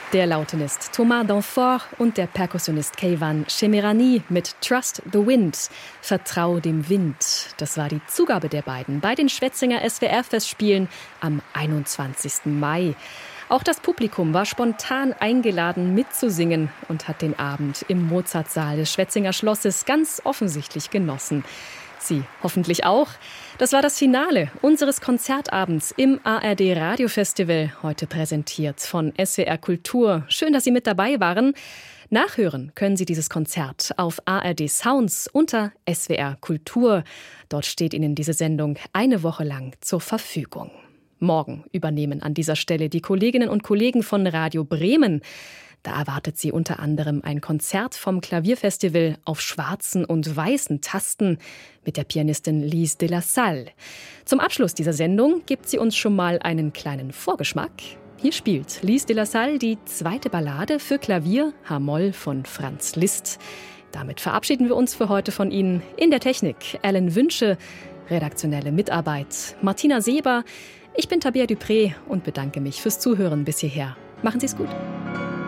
Der Lautenist Thomas Danforth und der Perkussionist Keivan Shemirani mit Trust the Wind, Vertrau dem Wind. Das war die Zugabe der beiden bei den Schwetzinger SWR-Festspielen am 21. Mai. Auch das Publikum war spontan eingeladen mitzusingen und hat den Abend im Mozartsaal des Schwetzinger Schlosses ganz offensichtlich genossen. Sie hoffentlich auch. Das war das Finale unseres Konzertabends im ARD Radiofestival, heute präsentiert von SWR Kultur. Schön, dass Sie mit dabei waren. Nachhören können Sie dieses Konzert auf ARD Sounds unter SWR Kultur. Dort steht Ihnen diese Sendung eine Woche lang zur Verfügung. Morgen übernehmen an dieser Stelle die Kolleginnen und Kollegen von Radio Bremen. Da erwartet Sie unter anderem ein Konzert vom Klavierfestival auf schwarzen und weißen Tasten mit der Pianistin Lise de la Salle. Zum Abschluss dieser Sendung gibt sie uns schon mal einen kleinen Vorgeschmack. Hier spielt Lise de la Salle die zweite Ballade für Klavier H-Moll von Franz Liszt. Damit verabschieden wir uns für heute von Ihnen. In der Technik Alan Wünsche, redaktionelle Mitarbeit Martina Seber. Ich bin Tabea Dupré und bedanke mich fürs Zuhören bis hierher. Machen Sie es gut.